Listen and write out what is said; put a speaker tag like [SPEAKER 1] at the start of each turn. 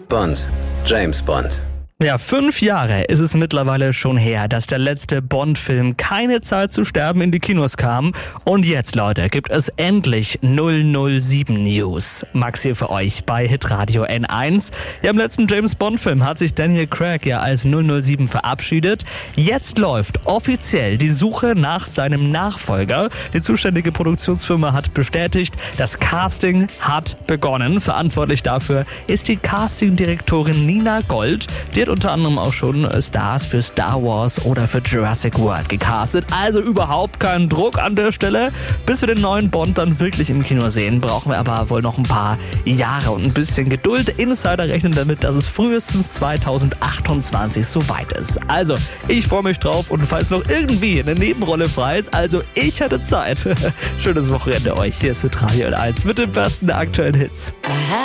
[SPEAKER 1] Bond. James Bond.
[SPEAKER 2] Ja, 5 Jahre ist es mittlerweile schon her, dass der letzte Bond-Film Keine Zeit zu sterben in die Kinos kam. Und jetzt, Leute, gibt es endlich 007 News. Max hier für euch bei Hitradio N1. Ja, im letzten James-Bond-Film hat sich Daniel Craig ja als 007 verabschiedet. Jetzt läuft offiziell die Suche nach seinem Nachfolger. Die zuständige Produktionsfirma hat bestätigt, das Casting hat begonnen. Verantwortlich dafür ist die Castingdirektorin Nina Gold. Die hat unter anderem auch schon Stars für Star Wars oder für Jurassic World gecastet. Also überhaupt keinen Druck an der Stelle. Bis wir den neuen Bond dann wirklich im Kino sehen, brauchen wir aber wohl noch ein paar Jahre und ein bisschen Geduld. Insider rechnen damit, dass es frühestens 2028 soweit ist. Also, ich freue mich drauf und falls noch irgendwie eine Nebenrolle frei ist, also ich hatte Zeit. Schönes Wochenende euch. Hier ist Hitradio N1 mit den besten aktuellen Hits.